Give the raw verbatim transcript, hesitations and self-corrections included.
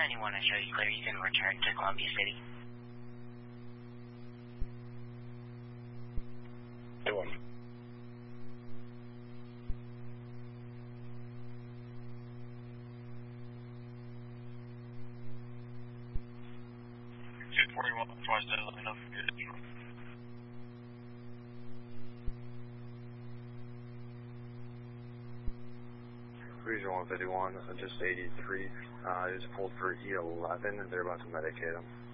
ninety-one, I show you clear. You can return to Columbia City. two one. two forty-one, twice that, let me know if you're good. Cruiser one fifty-one, just eighty-three. Uh, he was pulled for E eleven, and they're about to medicate him.